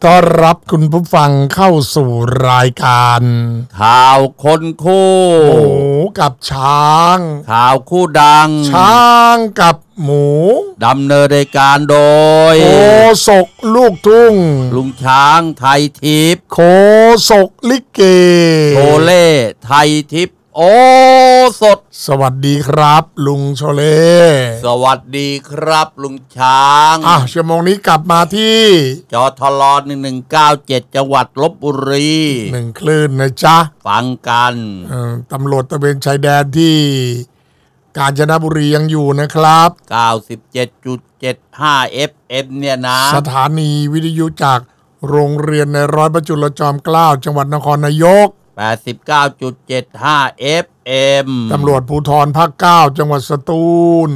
ต้อนรับคุณผู้ฟังเข้าสู่รายการข่าวคนคู่หมูกับช้างข่าวคู่ดังช้างกับหมูดำเนินรายการโดยโคศกลูกทุ่งลุงช้างไทยทิพย์โคศกลิเกโชเล่ไทยทิพย์โอสดสวัสดีครับลุงโชเล่สวัสดีครับลุงช้างชั่วโมงนี้กลับมาที่จทล1197จังหวัดลพบุรี 1คลื่นนะจ๊ะฟังกันตำรวจตระเวนชายแดนที่กาญจนบุรียังอยู่นะครับ 97.75 FM เนี่ยนะสถานีวิทยุจากโรงเรียนในร้อยพระจุลจอมเกล้าจังหวัดนครนายก 89.75 FM ตำรวจภูธรภาค9จังหวัดสตูล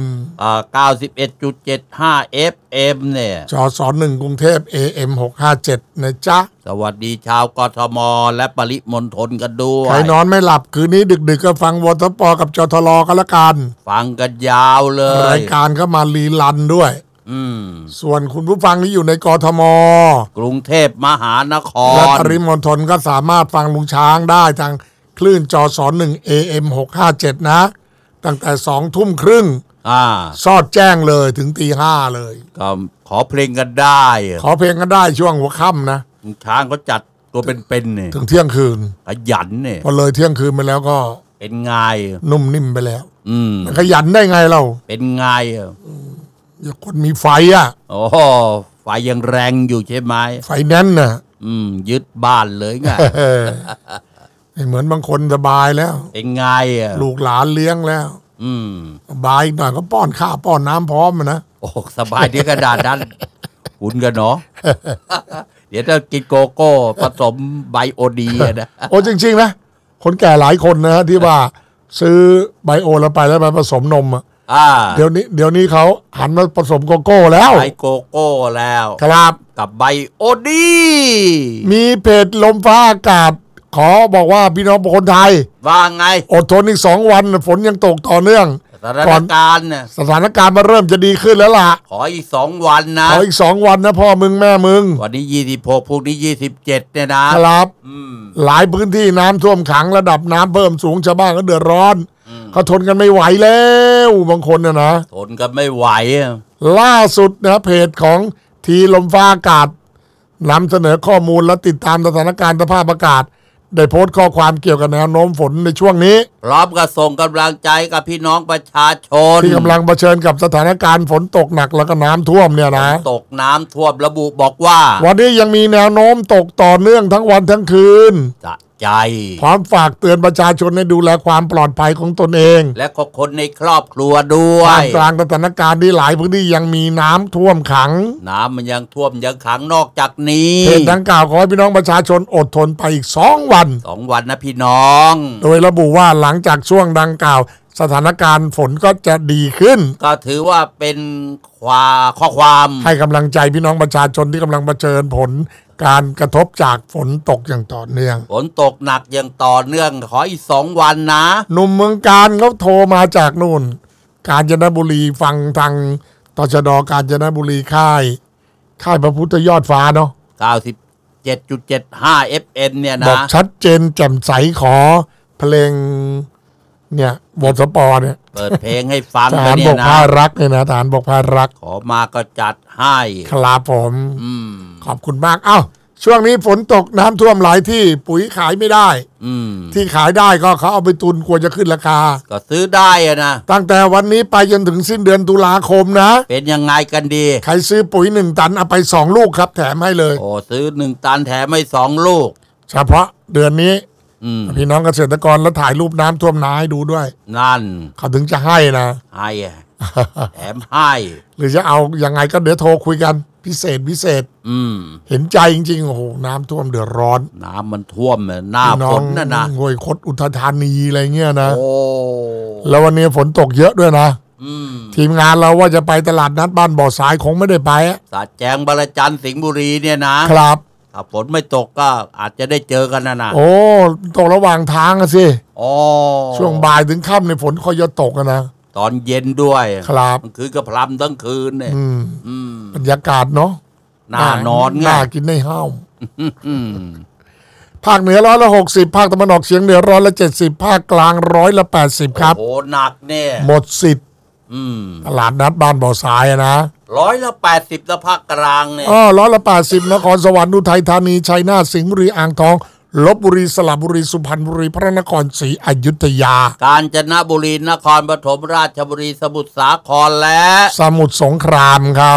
91.75 FM เนี่ยจส1กรุงเทพ AM 657นะจ๊ะสวัสดีชาวกทมและปริมณฑลกันด้วยใครนอนไม่หลับคืนนี้ดึกๆก็ฟังวทปกับจทลกันละกันฟังกันยาวเลยรายการก็มารีลันด้วยส่วนคุณผู้ฟังที่อยู่ในกทมกรุงเทพมหานครและปริมณฑลก็สามารถฟังลุงช้างได้ทางคลื่นจส1 AM 657นะตั้งแต่20:30สอดแจ้งเลยถึงตี 5เลยก็ขอเพลงกันได้ขอเพลงกันได้ช่วงหัวค่ำนะลุงช้างเขาจัดตัวเป็นๆเนี่ยถึงเที่ยงคืนขยันเนี่ยพอเลยเที่ยงคืนไปแล้วก็เป็นไงนุ่มนิ่มไปแล้วขยันได้ไงเราเป็นไงอย่าคนมีไฟโอ้ไฟยังแรงอยู่ใช่ไหมไฟแน่นน่ะยึดบ้านเลยไงเหมือนบางคนสบายแล้วเป็นไงลูกหลานเลี้ยงแล้วบายหน่อยก็ป้อนข้าวป้อนน้ำพร้อมนะโอ้สบายดีกระดาษนั้นคุณกันเนาะเดี๋ยวจะกินโกโก้ผสมไบโอดีนะโอ้จริงๆนะคนแก่หลายคนนะที่ว่าซื้อไบโอแล้วไปแล้วมาผสมนมเดี๋ยวนี้เขาหันมาผสมโกโก้แล้วไบโกโก้แล้วครับกับไบโอดีมีเพจลมฟ้าอากาศขอบอกว่าพี่น้องคนไทยว่าไงอดทนอีก2 วันฝนยังตกต่อเนื่องสถานการณ์มาเริ่มจะดีขึ้นแล้วล่ะขออีก2 วันนะขออีก2 วันนะพ่อมึงแม่มึงวันนี้26พรุ่งนี้27เนี่ยนะครับหลายพื้นที่น้ำท่วมขังระดับน้ำเพิ่มสูงชาวบ้านก็เดือดร้อนเขาทนกันไม่ไหวแล้วบางคนนะทนกันไม่ไหวล่าสุดนะเพจของทีลมฟ้าอากาศนำเสนอข้อมูลและติดตามสถานการณ์สภาพอากาศได้โพสต์ข้อความเกี่ยวกับแนวโน้มฝนในช่วงนี้พร้อมกับส่งกำลังใจกับพี่น้องประชาชนที่กำลังเผชิญกับสถานการณ์ฝนตกหนักแล้วก็น้ำท่วมเนี่ยนะตกน้ำท่วมระบุบอกว่าวันนี้ยังมีแนวโน้มตกต่อเนื่องทั้งวันทั้งคืนใจพร้อมฝากเตือนประชาชนให้ดูแลความปลอดภัยของตนเองและคนในครอบครัวด้วยกลางสถานการณ์ที่หลายพื้นที่ยังมีน้ำท่วมขังน้ำมันยังท่วมยังขังนอกจากนี้เพจดังกล่าวขอให้พี่น้องประชาชนอดทนไปอีก2 วันนะพี่น้องโดยระบุว่าหลังจากช่วงดังกล่าวสถานการณ์ฝนก็จะดีขึ้นก็ถือว่าเป็นข้อความให้กำลังใจพี่น้องประชาชนที่กำลังเผชิญผลการกระทบจากฝนตกอย่างต่อเนื่องฝนตกหนักอย่างต่อเนื่องขออีก2 วันนะหนุ่มเมืองการเขาโทรมาจากนู่นกาญจนบุรีฟังทางตชด.กาญจนบุรีค่ายพระพุทธยอดฟ้าเนาะ 97.75 FM เนี่ยนะบอกชัดเจนแจ่มใสขอเพลงเนี่ยบทสปอเนี่ยเปิดเพลงให้ฟังทหารบกพารักเนี่ยนะทหารบกพารักขอมาก็จัดให้ครับผมขอบคุณมากช่วงนี้ฝนตกน้ำท่วมหลายที่ปุ๋ยขายไม่ได้ที่ขายได้ก็เขาเอาไปตุนกลัวจะขึ้นราคาก็ซื้อได้นะตั้งแต่วันนี้ไปจนถึงสิ้นเดือนตุลาคมนะเป็นยังไงกันดีใครซื้อปุ๋ย1 ตันเอาไป2 ลูกครับแถมให้เลยโอ้ซื้อ1 ตันแถมให้2 ลูกเฉพาะเดือนนี้พี่น้องเกษตรกรแล้วถ่ายรูปน้ำท่วมนาให้ดูด้วยนั่นเขาถึงจะให้นะให้แถมให้หรือจะเอายังไงก็เดี๋ยวโทรคุยกันพิเศษเห็นใจจริงๆโอ้โหน้ำท่วมเดือดร้อนน้ำมันท่วมหน้าฝนนะห้วยคดอุทัยธานีอะไรเงี้ยนะแล้ววันนี้ฝนตกเยอะด้วยนะทีมงานเราว่าจะไปตลาดนัดบ้านบ่อสายคงไม่ได้ไปสาแจงบรจันสิงห์บุรีเนี่ยนะครับถ้าฝนไม่ตกก็อาจจะได้เจอกันนะโอ้ตกระหว่างทางสิช่วงบ่ายถึงค่ำในฝนค่อยจะตกนะตอนเย็นด้วยครับคือกระพรำทั้งคืนเนี่ยบรรยากาศเนาะน่านอนไงน่ากินในห้าวภาคเหนือ160ภาคตะวันออกเฉียงเหนือ170ภาคกลาง180ครับโอ้หนักเนี่ยหมดสิทธิ์ตลาดนัดบ้านบ่อทรายนะ 180แล้วภาคกลางเนี่ย 180นครสวรรค์อุทัยธานีชัยนาทสิงห์บุรีอ่างทองลพบุรีสระบุรีสุพรรณบุรีพระนครศรีอยุธยากาญจนบุรีนครปฐมราชบุรีสมุทรสาครและสมุทรสงครามครับ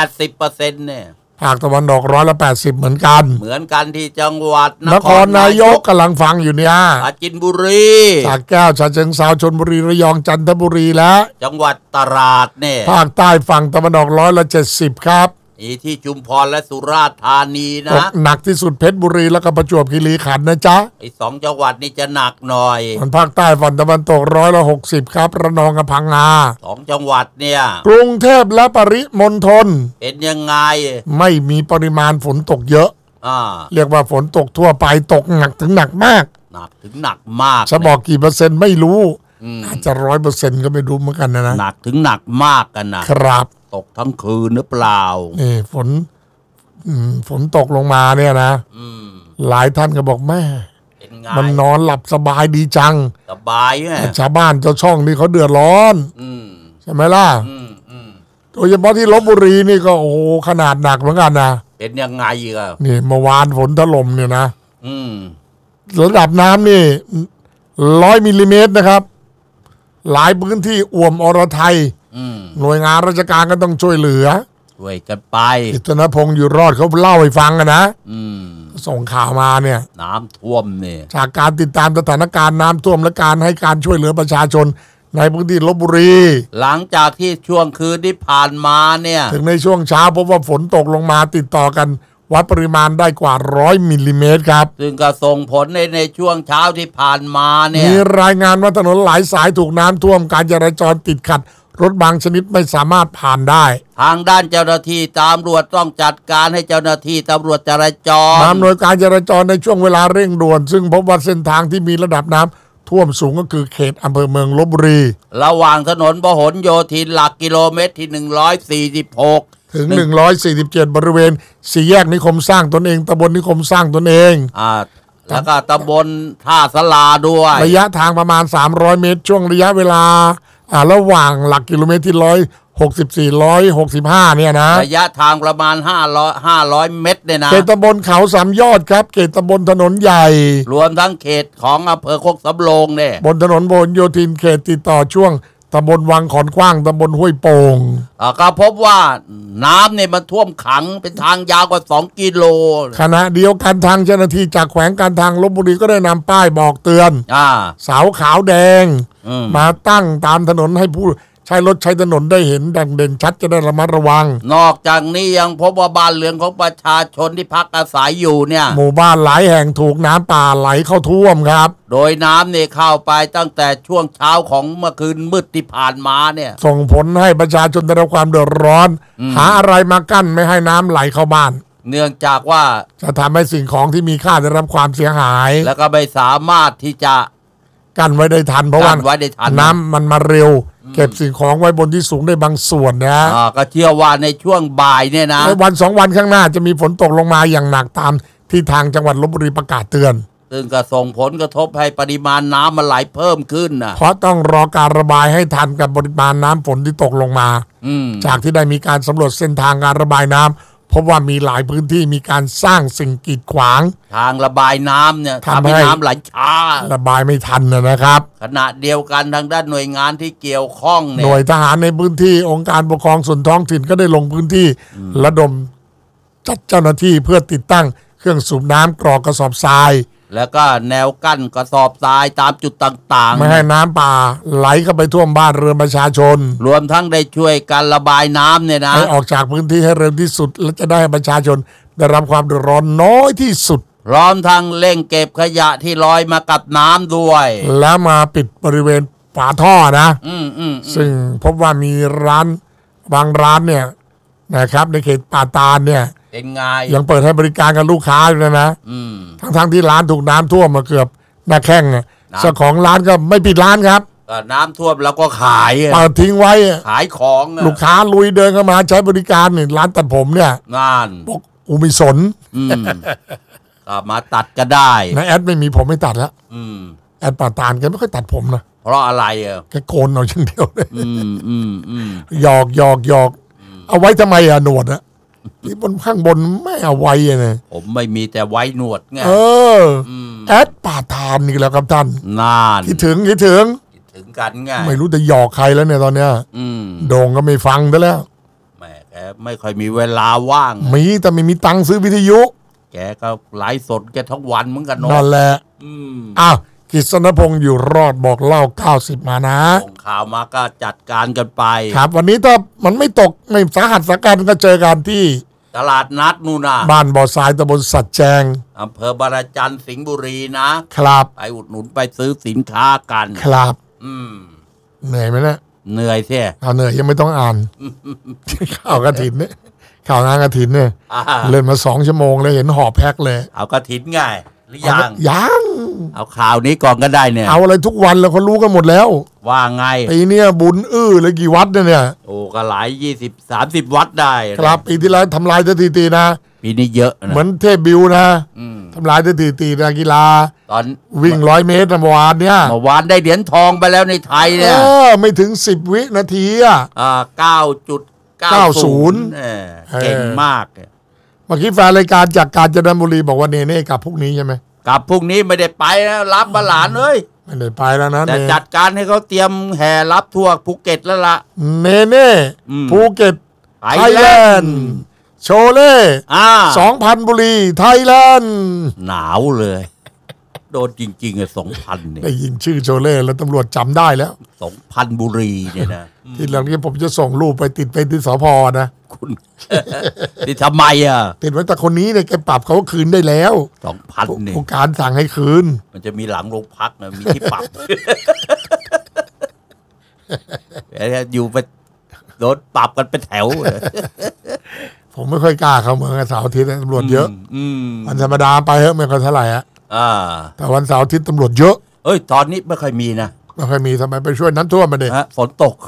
80% เนี่ยภาคตะวันออก180เหมือนกันที่จังหวัดนครนายกกำลังฟังอยู่เนี่ยปราจีนบุรีสระแก้วฉะเชิงเทราชลบุรีระยองจันทบุรีและจังหวัดตราดเนี่ยภาคใต้ฝั่งตะวันออก170ครับที่ชุมพรและสุราษฎร์ธานีนะหนักที่สุดเพชรบุรีแล้วก็ประจวบคีรีขันธ์นะจ๊ะ 2จังหวัดนี้จะหนักหน่อยภาคใต้ฝั่งตะวันตก160ครับระนองกับพังงา 2จังหวัดเนี่ยกรุงเทพและปริมณฑลเป็นยังไงไม่มีปริมาณฝนตกเยอะเรียกว่าฝนตกทั่วไปตกหนักถึงหนักมากจะบอกกี่เปอร์เซ็นต์ไม่รู้อาจจะ100%ก็ไม่รู้เหมือนกันนะหนักถึงหนักมากกันนะครับตกทั้งคืนหรือเปล่านี่ฝนตกลงมาเนี่ยนะหลายท่านก็บอกแม่มันนอนหลับสบายดีจังสบายไงชาวบ้านเจ้าช่องนี่เขาเดือดร้อนใช่ไหมล่ะโดยเฉพาะที่ลพบุรีนี่ก็โอ้โหขนาดหนักเหมือนกันนะเป็นยังไงครับนี่เมื่อวานฝนถล่มเนี่ยนะระดับน้ำนี่100 มิลลิเมตรนะครับหลายพื้นที่อ่วมอรไทยหน่วยงานราชการก็ต้องช่วยเหลือช่วยกันไปอิทนพงษ์อยู่รอดเขาเล่าให้ฟังนะส่งข่าวมาเนี่ยน้ำท่วมเนี่ยจากการติดตามสถานการณ์น้ำท่วมและการให้การช่วยเหลือประชาชนในพื้นที่ลพบุรีหลังจากที่ช่วงคืนที่ผ่านมาเนี่ยถึงในช่วงเช้าพบว่าฝนตกลงมาติดต่อกันวัดปริมาณได้กว่า100 มิลลิเมตรครับซึ่งก็ส่งผลในช่วงเช้าที่ผ่านมาเนี่ยมีรายงานว่าถนนหลายสายถูกน้ำท่วมการจราจรติดขัดรถบางชนิดไม่สามารถผ่านได้ทางด้านเจ้าหน้าที่ตำรวจต้องจัดการให้เจ้าหน้าที่ตำรวจจราจรอำนวยการจราจรในช่วงเวลาเร่งด่วนซึ่งพบว่าเส้นทางที่มีระดับน้ำท่วมสูงก็คือเขตอำเภอเมืองลพบุรีระหว่างถนนพหลโยธินหลักกิโลเมตรที่146 ถึง147บริเวณสี่แยกนิคมสร้างตนเองตำบลนิคมสร้างตนเองแล้วก็ตำบลท่าสลาด้วยระยะทางประมาณ300เมตรช่วงระยะเวลาระหว่างหลักกิโลเมตรที่164-165เนี่ยนะระยะทางประมาณ500เมตรเนี่ยนะเขตตำบลเขาสามยอดครับเขตตำบลถนนใหญ่รวมทั้งเขตของอำเภอโคกสำโรงเนี่ยบนถนนพหลโยธินเขตติดต่อช่วงตำบลวังขอนกว้างตำบลห้วยโป่งก็พบว่าน้ำเนี่ยมันท่วมขังเป็นทางยาวกว่า2 กิโลขณะเดียวกันทางเจ้าหน้าที่จากแขวงการทางลพบุรีก็ได้นำป้ายบอกเตือนเสาขาวแดงมาตั้งตามถนนให้ผู้ใช้รถใช้ถนนได้เห็นดังเด่นชัดจะได้ระมัดระวังนอกจากนี้ยังพบว่าบ้านเรือนของประชาชนที่พักอาศัยอยู่เนี่ยหมู่บ้านหลายแห่งถูกน้ำป่าไหลเข้าท่วมครับโดยน้ำเนี่ยเข้าไปตั้งแต่ช่วงเช้าของเมื่อคืนมืดที่ผ่านมาเนี่ยส่งผลให้ประชาชนได้รับความเดือดร้อนหาอะไรมากั้นไม่ให้น้ำไหลเข้าบ้านเนื่องจากว่าจะทำให้สิ่งของที่มีค่าได้รับความเสียหายแล้วก็ไม่สามารถที่จะกั้นไว้ได้ทันเพราะว่าน้ำมันมาเร็วเก็บสิ่งของไว้บนที่สูงได้บางส่วนนะก็เชื่อว่าในช่วงบ่ายเนี่ยนะในวัน2 วันข้างหน้าจะมีฝนตกลงมาอย่างหนักตามที่ทางจังหวัดลพบุรีประกาศเตือนซึ่งก็ส่งผลกระทบให้ปริมาณน้ำมันไหลเพิ่มขึ้นนะเพราะต้องรอการระบายให้ทันกับปริมาณน้ำฝนที่ตกลงมาจากที่ได้มีการสำรวจเส้นทางการระบายน้ำพบว่ามีหลายพื้นที่มีการสร้างสิ่งกีดขวางทางระบายน้ำเนี่ยทำให้น้ำไหลช้าระบายไม่ทันนะครับขณะเดียวกันทางด้านหน่วยงานที่เกี่ยวข้องเนี่ยหน่วยทหารในพื้นที่องค์การปกครองส่วนท้องถิ่นก็ได้ลงพื้นที่ระดมจัดเจ้าหน้าที่เพื่อติดตั้งเครื่องสูบน้ำกรอกกระสอบทรายแล้วก็แนวกั้นกระสอบทรายตามจุดต่างๆไม่ให้น้ำป่าไหลเข้าไปท่วมบ้านเรือนประชาชนรวมทั้งได้ช่วยการระบายน้ำเนี่ยนะให้ออกจากพื้นที่ให้เร็วที่สุดและจะได้ให้ประชาชนได้รับความเดือดร้อนน้อยที่สุดพร้อมทั้งเร่งเก็บขยะที่ลอยมากับน้ำด้วยแล้วมาปิดบริเวณฝาท่อนะซึ่งพบว่ามีร้านบางร้านเนี่ยนะครับในเขตป่าตาลเนี่ยเป็นไงยังเปิดให้บริการกับลูกค้าอยู่เลยนะทั้งที่ร้านถูกน้ำท่วมมาเกือบหน้าแข้งเจ้าของร้านก็ไม่ปิดร้านครับน้ำท่วมแล้วก็ขายเปิดทิ้งไว้ขายของลูกค้าลุยเดินเข้ามาใช้บริการนี่ร้านตัดผมเนี่ยงานบอกกูไม่สนมาตัดก็ได้นะแอดไม่มีผมไม่ตัดแล้วแอดป่าตานแกไม่ค่อยตัดผมนะเพราะอะไรแกโกนเอาอย่างเดียวเลยหยอกเอาไว้ทำไมหนวดอะที่บนข้างบนไม่เอาไว้เนี่ยผมไม่มีแต่ไว้หนวดไงแอดป่าตานนี่แล้วครับท่านนานคิดถึงกันไงไม่รู้จะหยอกใครแล้วเนี่ยตอนเนี้ยโด่งก็ไม่ฟังได้แล้วแม่แกไม่ค่อยมีเวลาว่างมีแต่ไม่มีตังค์ซื้อวิทยุแกก็ไลฟ์สดแกทั้งวันเหมือนกันนั่นแหละอ้าวกฤษณพงษ์อยู่รอดบอกเล่า90มานะส่งข่าวมาก็จัดการกันไปครับวันนี้ถ้ามันไม่ตกไม่สาหัสสากันก็เจอกันที่ตลาดนัดนูนะบ้านบ่อทรายตำบลสัจแจงอำเภอบารจันทร์สิงห์บุรีนะครับไปอุดหนุนไปซื้อสินค้ากันครับเหนื่อยไหมเนี่ยเหนื่อยใช่เหนื่อยยังไม่ต้องอ่านข่าวกระถินเนี่ยข่าวงานกระถินเนี่ยเล่นมา2 ชั่วโมงเลยเห็นห่อแพ็คเลยเอากระถินง่ายหรือยังเอาข่าวนี้ก่อนก็ได้เนี่ยเอาอะไรทุกวันแล้วเขารู้กันหมดแล้วว่าไงปีนี้บุญเลยกี่วัดเนี่ยโอ้ก็หลาย20-30 วัดได้ครับปีที่แล้วทำลายสถิตินะปีนี้เยอะนะเหมือนเทพบิวนะทำลายสถิตินักกีฬาตอนวิ่ง100 เมตรเมื่อวานเนี่ยเมื่อวานได้เหรียญทองไปแล้วในไทยเนี่ยไม่ถึง10 วินาที 9.90เก่งมากเมื่อกี้แฟนรายการจากกาญจนบุรีบอกว่าเน่กลับพรุ่งนี้ใช่ไหมกลับพรุ่งนี้ไม่ได้ไปนะรับมาหลานเลยไม่ได้ไปแล้วนะแต่จัดการให้เขาเตรียมแห่รับทั่วภูเก็ตแล้วล่ะเน่ภูเก็ตไทยแลนด์โชเล่2,000 บุรีไทยแลนด์หนาวเลยโดนจริงๆ2,000เนี่ยได้ยินชื่อโชเล่แล้วตำรวจจำได้แล้ว 2,000 บุรีเนี่ยนะทีหลังนี้ผมจะส่งรูปไปติดไปที่สภ.นะคุณที่ทำไมติดไว้แต่คนนี้เนี่ยแกปรับเขาคืนได้แล้ว 2,000 เนี่ยผู้การสั่งให้คืนมันจะมีหลังโรงพักนะมีที่ปรับอยู่ไปโดนปรับกันเป็นแถวผมไม่ค่อยกล้าเข้าเมืองเสาร์อาทิตย์ตำรวจเยอะวันธรรมดาไปเฮ้ยไม่ค่อยเท่าไหร่แต่วันเสาร์อาทิตย์ตำรวจเยอะตอนนี้ไม่ค่อยมีนะไม่ค่อยมีทำไมไปช่วยน้ำท่วมมาดิฝนตก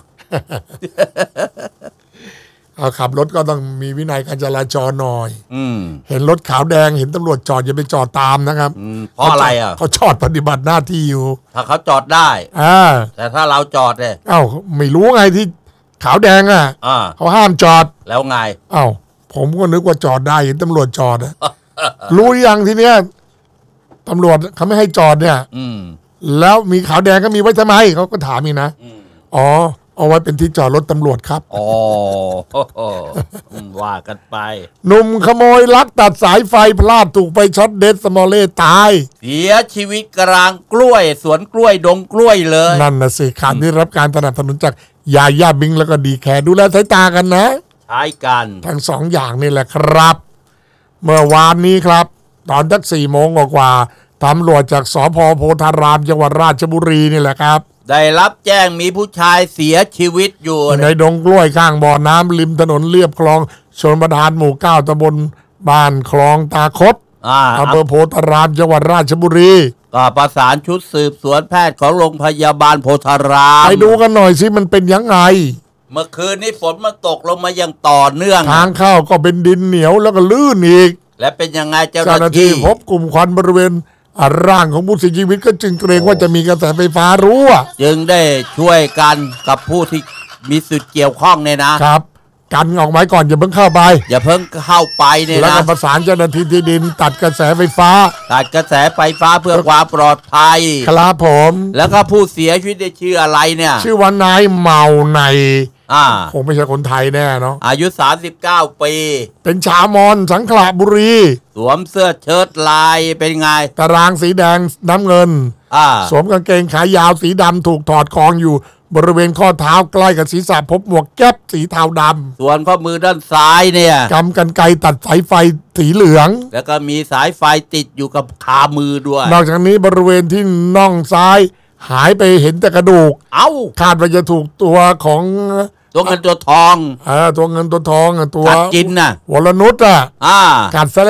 ขับรถก็ต้องมีวินัยการจราจรหน่อยเห็นรถขาวแดงเห็นตำรวจจอดอย่าไปจอดตามนะครับเพราะอะไรเขาจอดปฏิบัติหน้าที่อยู่ถ้าเขาจอดได้แต่ถ้าเราจอดเนี่ยไม่รู้ไงที่ขาวแดงเขาห้ามจอดแล้วไงผมก็นึกว่าจอดได้เห็นตำรวจจอดรู้ยังทีเนี้ยตำรวจเขาไม่ให้จอดเนี่ยแล้วมีขาวแดงก็มีไว้ทำไมเขาก็ถามอีกนะเอาไว้เป็นที่จอดรถตำรวจครับว่ากันไปหนุ่มขโมยลักตัดสายไฟพลาดถูกไปช็อตเด็ดสมอลเล่ตายเสียชีวิตกลางกล้วยสวนกล้วยดงกล้วยเลยนั่นนะสิข่าวนี้รับการสนับสนุนจากยาย่าบิงแล้วก็ดีแคร์ดูแลสายตากันนะใช้กันทั้ง2 อย่างนี่แหละครับเมื่อวานนี้ครับตอนสัก4 โมงกว่าตำรวจจากสภ.โพธารามจังหวัดราชบุรีนี่แหละครับได้รับแจ้งมีผู้ชายเสียชีวิตอยู่ในดงกล้วยข้างบ่อน้ำริมถนนเลียบคลองชลประทานหมู่9ตำบลบ้านคลองตาคดอำเภอโพธารามจังหวัดราชบุรีก็ประสานชุดสืบสวนแพทย์ของโรงพยาบาลโพธารามไปดูกันหน่อยสิมันเป็นยังไงเมื่อคืนนี้ฝนมันตกลงมาอย่างต่อเนื่องทางเข้าก็เป็นดินเหนียวแล้วก็ลื่นอีกและเป็นยังไงเจ้าหน้าที่พบกลุ่มควันบริเวณร่างของผู้เสียชีวิตก็จึงเกรงว่าจะมีกระแสไฟฟ้ารั่วจึงได้ช่วยกันกับผู้ที่มีส่วนเกี่ยวข้องเนี่ยนะครับกันออกไว้ก่อนอย่าเพิ่งเข้าไปอย่าเพิ่งเข้าไปเนี่ยนะแล้วก็ประสานเจ้าหน้าที่ที่ดินตัดกระแสไฟฟ้าเพื่อความปลอดภัยครับผมแล้วก็ผู้เสียชีวิตได้ชื่ออะไรเนี่ยชื่อว่านายเมาในคงไม่ใช่คนไทยแน่เนาะอายุ39 ปีเป็นชาวมอญสังขละบุรีสวมเสื้อเชิ้ตลายเป็นไงตารางสีแดงน้ำเงินสวมกางเกงขายาวสีดำถูกถอดคองอยู่บริเวณข้อเท้าใกล้กับศีรษะพบหมวกแก๊ปสีเทาดำส่วนข้อมือด้านซ้ายเนี่ยกำกรรไกรตัดสายไฟสีเหลืองแล้วก็มีสายไฟติดอยู่กับขามือด้วยนอกจากนี้บริเวณที่น่องซ้ายหายไปเห็นแต่กระดูกคาดว่าจะถูกตัวของตัวเงินตัวทองตัวเงินตัวทองตัวกัดกินน่ะวรนุชกัดซะแล้ว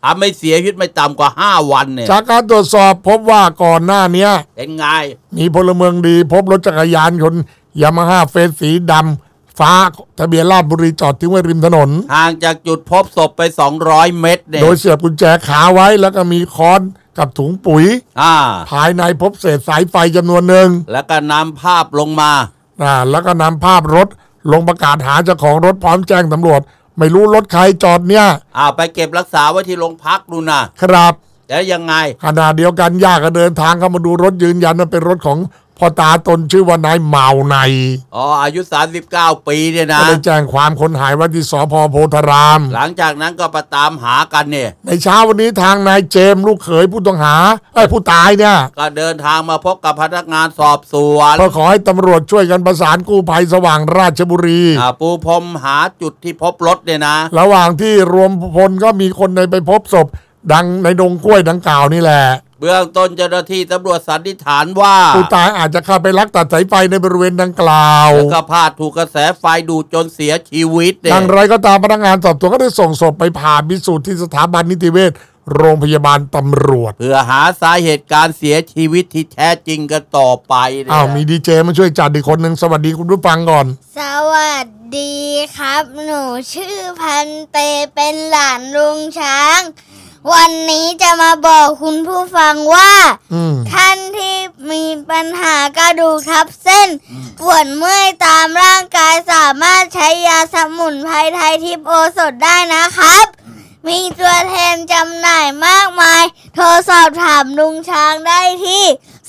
ทำให้เสียชีวิตไม่ต่ำกว่า5 วันเนี่ยจากการตรวจสอบพบว่าก่อนหน้านี้เป็นไงมีพลเมืองดีพบรถจักรยานยนต์ยามาฮ่าเฟสสีดำฟ้าทะเบียนราชบุรีจอดทิ้งไว้ริมถนนห่างจากจุดพบศพไป200 เมตรเนี่ยโดยเสียบกุญแจขาไว้แล้วก็มีค้อนกับถุงปุ๋ยภายในพบเศษสายไฟจำนวนหนึ่งแล้วก็นำภาพลงมาแล้วก็นำภาพรถลงประกาศหาเจ้าของรถพร้อมแจ้งตำรวจไม่รู้รถใครจอดเนี่ยไปเก็บรักษาไว้ที่โรงพักดูนะครับแล้วยังไงขณะเดียวกันญาติก็เดินทางเข้ามาดูรถยืนยันว่าเป็นรถของพ่อตาตนชื่อว่านายเมาในอายุ39 ปีเนี่ยนะก็เลยแจ้งความคนหายไว้ที่สภ.โพธารามหลังจากนั้นก็ไปตามหากันเนี่ยในเช้าวันนี้ทางนายเจมส์ลูกเขยผู้ต้องหาผู้ตายเนี่ยก็เดินทางมาพบกับพนักงานสอบสวนเพื่อขอให้ตำรวจช่วยกันประสานกู้ภัยสว่างราชบุรีปูพรมหาจุดที่พบรถเนี่ยนะระหว่างที่รวมพลก็มีคนไปพบศพดังในดงกล้วยดังกล่าวนี่แหละเบื้องต้นเจ้าหน้าที่ตำรวจสันนิษฐานว่าผู้ตายอาจจะเข้าไปลักตัดสายไฟในบริเวณดังกล่าวแล้วก็พลาดถูกกระแสไฟดูดจนเสียชีวิตอย่างไรก็ตามพนักงานสอบสวนก็ได้ส่งศพไปผ่าพิสูจน์ที่สถาบันนิติเวชโรงพยาบาลตำรวจเพื่อหาสาเหตุการเสียชีวิตที่แท้จริงกันต่อไปมีดีเจมาช่วยจัดอีกคนหนึ่งสวัสดีคุณผู้ฟังก่อนสวัสดีครับหนูชื่อพันเตเป็นหลานลุงช้างวันนี้จะมาบอกคุณผู้ฟังว่าท่านที่มีปัญหากระดูกทับเส้นปวดเมื่อยตามร่างกายสามารถใช้ยาสมุนไพรไทยทิพย์โอสถได้นะครับมีตัวแทนจำหน่ายมากมายโทรสอบถามลุงช้างได้ที่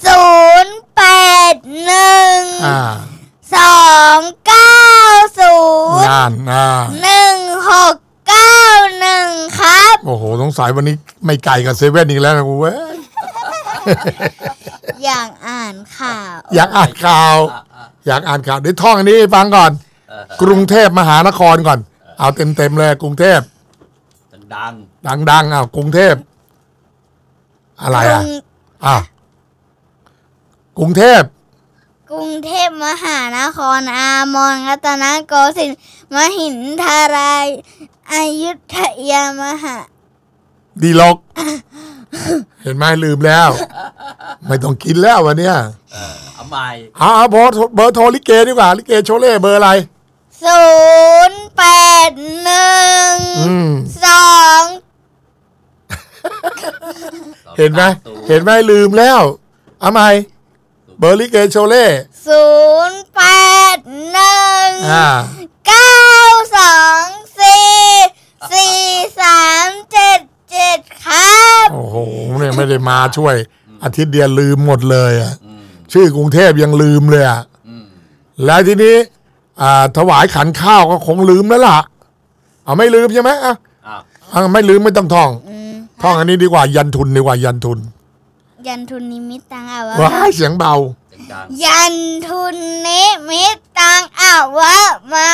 0812901691ครับโอ้โหสงสัยวันนี้ไม่ไกลกับเซเว่นอีกแล้วนะกูเว้ยอยากอ่านข่าวอยากอ่านข่าวเดี๋ยวท่องอันนี้ฟังก่อนกรุงเทพมหานครก่อนเอาเต็มเลยกรุงเทพดังกรุงเทพอะไรกรุงเทพมหานครอามรรัตนโกสินทร์มหินทรายอยุธยามหาดีลกเห็นไหมลืมแล้วไม่ต้องกินแล้ววันเนี้ยเอาใหม่เบอร์โทรลิเกดีกว่าลิเกโชเล่เบอร์อะไร 0812 เห็นไหมลืมแล้วเอาใหม่เบอร์ลิเกโชเล่ 0819244377ครับโอ้โหเนี่ยไม่ได้มาช่วยอาทิตย์เดียวลืมหมดเลยชื่อกรุงเทพยังลืมเลยแล้วทีนี้ถวายขันข้าวก็คงลืมแล้วล่ะไม่ลืมใช่ไหมไม่ลืมไม่ต้องท่องอันนี้ดีกว่ายันทุนนิมิตตังว้ายเสียงเบายันทุนนิมิตตังม